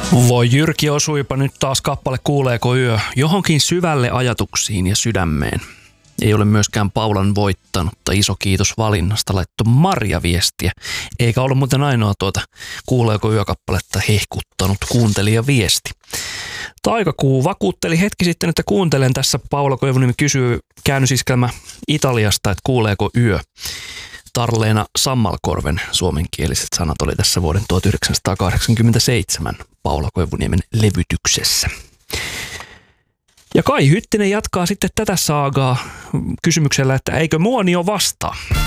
Voi Jyrki, osuipa nyt taas kappale Kuuleeko yö johonkin syvälle ajatuksiin ja sydämeen. Ei ole myöskään Paulan voittanutta. Iso kiitos valinnasta, laittoi Marja viestiä. Eikä ollut muuten ainoa Kuuleeko yö-kappaletta hehkuttanut kuuntelijaviesti. Taikakuu vakuutteli hetki sitten, että kuuntelen tässä. Paula Koivuniemi kysyy käännösiskelmä Italiasta, että kuuleeko yö. Tarleena Sammalkorven suomenkieliset sanat oli tässä vuoden 1987 Paula Koivuniemen levytyksessä. Ja Kai Hyttinen jatkaa sitten tätä saagaa kysymyksellä, että eikö Muonio vastaa?